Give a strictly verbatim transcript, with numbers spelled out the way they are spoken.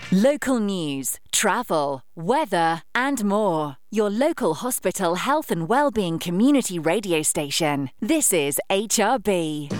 Local news, travel, weather and more. Your local hospital health and wellbeing community radio station. This is H R B.